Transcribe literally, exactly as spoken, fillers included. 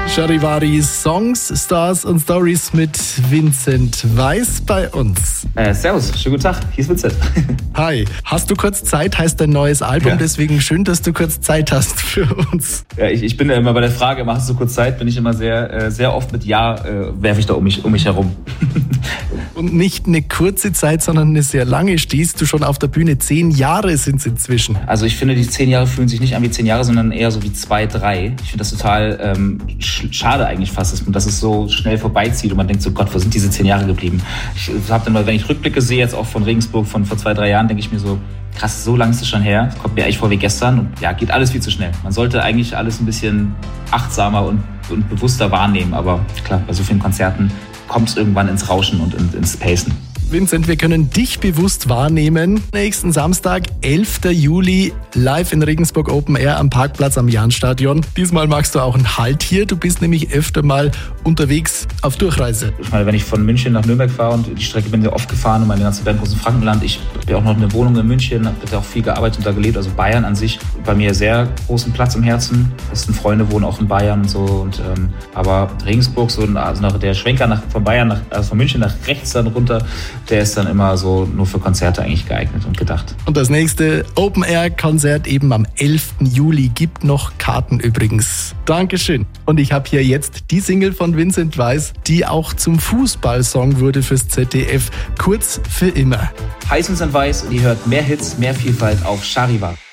Charivari, Songs, Stars und Stories mit Vincent Weiss bei uns. Äh, servus, schönen guten Tag, hier ist Vincent. Hi, hast du kurz Zeit, heißt dein neues Album, Ja. Deswegen schön, dass du kurz Zeit hast für uns. Ja, ich, ich bin ja immer bei der Frage, machst du kurz Zeit, bin ich immer sehr, äh, sehr oft mit Ja, äh, werfe ich da um mich, um mich herum. Und nicht eine kurze Zeit, sondern eine sehr lange stehst du schon auf der Bühne. Zehn Jahre sind es inzwischen. Also ich finde, die zehn Jahre fühlen sich nicht an wie zehn Jahre, sondern eher so wie zwei, drei. Ich finde das total ähm, sch- schade eigentlich fast, dass, dass es so schnell vorbeizieht und man denkt so, Gott, wo sind diese zehn Jahre geblieben? Ich habe dann mal, wenn ich Rückblicke sehe, jetzt auch von Regensburg von vor zwei, drei Jahren, denke ich mir so, krass, so lang ist es schon her. Kommt mir eigentlich vor wie gestern und ja, geht alles viel zu schnell. Man sollte eigentlich alles ein bisschen achtsamer und, und bewusster wahrnehmen, aber klar, bei so vielen Konzerten kommt es irgendwann ins Rauschen und in, ins Pacen. Vincent, wir können dich bewusst wahrnehmen. Nächsten Samstag, elften Juli, live in Regensburg Open Air am Parkplatz am Jahnstadion. Diesmal machst du auch einen Halt hier. Du bist nämlich öfter mal unterwegs auf Durchreise. Ich meine, wenn ich von München nach Nürnberg fahre und die Strecke bin ich oft gefahren und meine ganze Band groß im Frankenland. Ich habe ja auch noch eine Wohnung in München, habe da auch viel gearbeitet und da gelebt. Also Bayern an sich bei mir sehr großen Platz im Herzen. Besten Freunde wohnen auch in Bayern und so. Und, ähm, aber Regensburg, so also nach der Schwenker nach, von Bayern, nach, also von München nach rechts dann runter, der ist dann immer so nur für Konzerte eigentlich geeignet und gedacht. Und das nächste Open-Air-Konzert eben am elften Juli. Gibt noch Karten übrigens. Dankeschön. Und ich habe hier jetzt die Single von Vincent Weiss, die auch zum Fußballsong wurde fürs Z D F. Kurz für immer. Heiß Vincent Weiss und ihr hört mehr Hits, mehr Vielfalt auf Charivari.